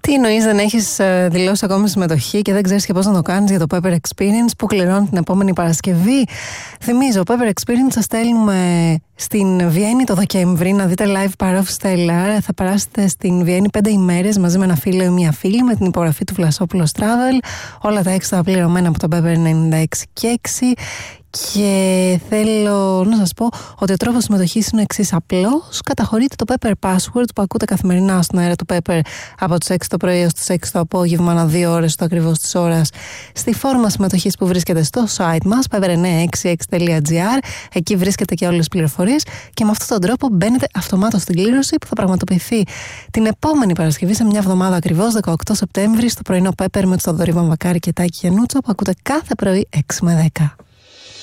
Τι εννοείς, δεν έχεις δηλώσει ακόμη συμμετοχή και δεν ξέρεις και πώς να το κάνεις για το Pepper Experience που κληρώνει την επόμενη Παρασκευή? Θυμίζω, Pepper Experience θα στέλνουμε στην Βιέννη το Δεκέμβρη να δείτε live Parov Stellar. Θα περάσετε στην Βιέννη 5 ημέρες μαζί με ένα φίλο ή μια φίλη με την υπογραφή του Βλασόπουλος Travel. Όλα τα έξοδα πληρωμένα από το Pepper 96 και 6. Και θέλω να σας πω ότι ο τρόπος συμμετοχής είναι εξής απλός. Καταχωρείτε το Pepper Password που ακούτε καθημερινά στον αέρα του Pepper από τις 6 το πρωί έως τις 6 το απόγευμα, ανά 2 ώρες το ακριβώς της ώρας, στη φόρμα συμμετοχής που βρίσκεται στο site μας, pepper966.gr. Εκεί βρίσκεται και όλες τις πληροφορίες και με αυτόν τον τρόπο μπαίνετε αυτομάτως στην κλήρωση που θα πραγματοποιηθεί την επόμενη Παρασκευή σε μια εβδομάδα ακριβώς, 18 Σεπτέμβρη, στο πρωινό Pepper με τον Θοδωρή Βαμβακάρη και Τάκη Γιαννούτσο που ακούτε κάθε πρωί 6 με 10.